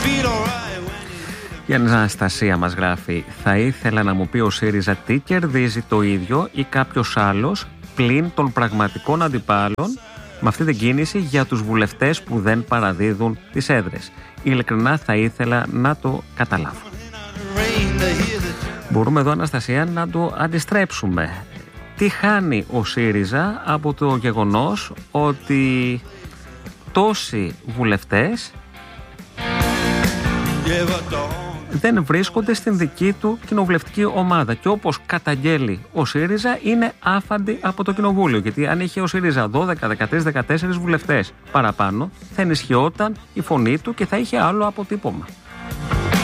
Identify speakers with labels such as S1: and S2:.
S1: Η Αναστασία μας γράφει: θα ήθελα να μου πει ο ΣΥΡΙΖΑ τι κερδίζει το ίδιο ή κάποιος άλλος πλην των πραγματικών αντιπάλων με αυτή την κίνηση για τους βουλευτές που δεν παραδίδουν τις έδρες. Ειλικρινά θα ήθελα να το καταλάβω. Μπορούμε εδώ, Αναστασία, να το αντιστρέψουμε. Τι χάνει ο ΣΥΡΙΖΑ από το γεγονός ότι τόσοι βουλευτές δεν βρίσκονται στην δική του κοινοβουλευτική ομάδα και όπως καταγγέλει ο ΣΥΡΙΖΑ είναι άφαντη από το κοινοβούλιο, γιατί αν είχε ο ΣΥΡΙΖΑ 12, 13, 14 βουλευτές παραπάνω θα ενισχυόταν η φωνή του και θα είχε άλλο αποτύπωμα.